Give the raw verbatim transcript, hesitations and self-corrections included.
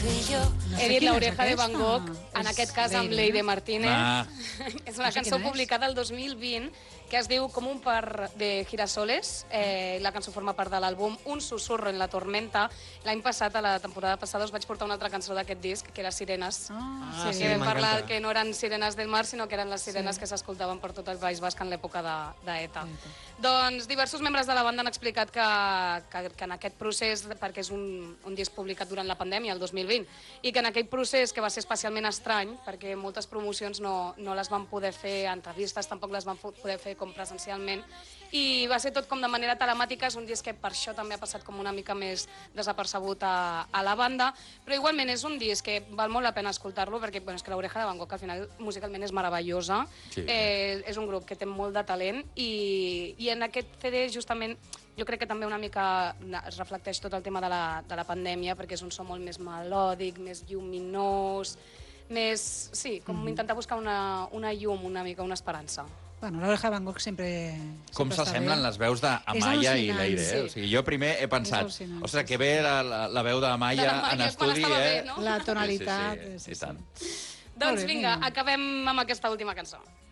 He dit l'oreja de Van Gogh, en aquest cas amb Lady Martínez. És una cançó publicada el dos mil vint que es diu Com un par de girasoles. La cançó forma part de l'àlbum Un susurro en la tormenta. L'any passat, a la temporada passada, us vaig portar una altra cançó d'aquest disc, que era Sirenes. Que vam parlar que no eren sirenes del mar, sinó que eren les sirenes que s'escoltaven per tot el País Basc en l'època d'ETA. Doncs diversos membres de la banda han explicat que en aquest procés, perquè és un disc publicat durant la pandèmia, el dos mil vint, i que en aquell procés, que va ser especialment estrany, perquè moltes promocions no les van poder fer, entrevistes tampoc les van poder fer com presencialment, i va ser tot com de manera telemàtica. És un disc que per això també ha passat com una mica més desapercebut a la banda, però igualment és un disc que val molt la pena escoltar-lo, perquè és que l'Oreja de Van Gogh al final musicalment és meravellosa, és un grup que té molt de talent, i en aquest C D justament jo crec que també una mica es reflecteix tot el tema de la pandèmia, perquè és un so molt més melòdic, més lluminós, més... sí, com intentar buscar una llum, una mica, una esperança. Bueno, l'Oreja de Van Gogh sempre... Com s'assemblen les veus d'Amaya i Leire, eh? O sigui, jo primer he pensat, ostres, que bé la veu d'Amaya en estudi, eh? La tonalitat... I tant. Doncs vinga, acabem amb aquesta última cançó.